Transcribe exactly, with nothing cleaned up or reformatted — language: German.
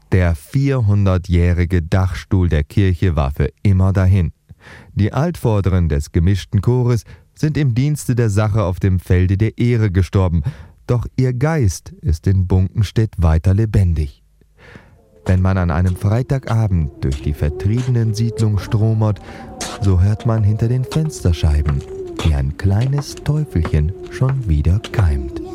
Der vierhundertjährige Dachstuhl der Kirche war für immer dahin. Die Altvorderen des gemischten Chores sind im Dienste der Sache auf dem Felde der Ehre gestorben, doch ihr Geist ist in Bunkenstedt weiter lebendig. Wenn man an einem Freitagabend durch die vertriebenen Siedlung stromert, so hört man hinter den Fensterscheiben, wie ein kleines Teufelchen schon wieder keimt.